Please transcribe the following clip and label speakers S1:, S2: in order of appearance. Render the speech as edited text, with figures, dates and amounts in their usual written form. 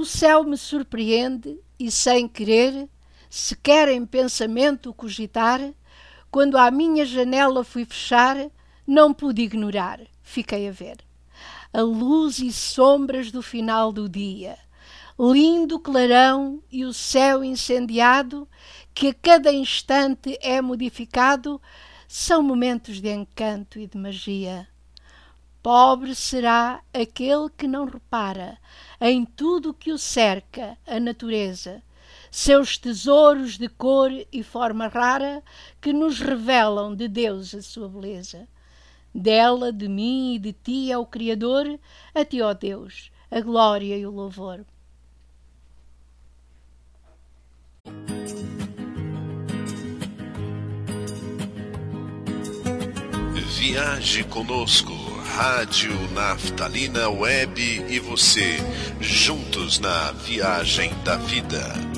S1: O céu me surpreende e, sem querer, sequer em pensamento cogitar, quando à minha janela fui fechar, não pude ignorar, fiquei a ver. A luz e sombras do final do dia, lindo clarão e o céu incendiado, que a cada instante é modificado, são momentos de encanto e de magia. Pobre será aquele que não repara em tudo o que o cerca, a natureza, seus tesouros de cor e forma rara que nos revelam de Deus a sua beleza. Dela, de mim e de ti é o Criador, a ti, ó Deus, a glória e o louvor.
S2: Viaje conosco, Rádio Naftalina Web e você, juntos na viagem da vida.